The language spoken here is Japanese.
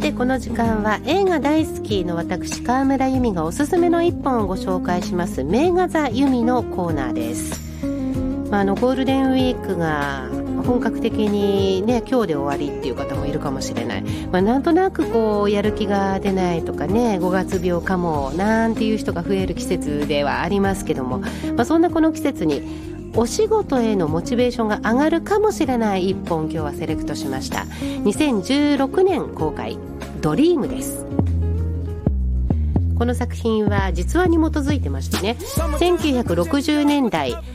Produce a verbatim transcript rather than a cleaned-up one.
てこの時間は映画大好きの私川村由美がおすすめの一本をご紹介します名画座由美のコーナーです。まあ、あのゴールデンウィークが本格的にね今日で終わりっていう方もいるかもしれない、まあ、なんとなくこうやる気が出ないとかねごがつ病かもなんていう人が増える季節ではありますけども、まあ、そんなこの季節にお仕事へのモチベーションが上がるかもしれない一本今日はセレクトしました。にせんじゅうろくねん公開ドリームです。この作品は実話に基づいてましてね、せんきゅうひゃくろくじゅうねんだい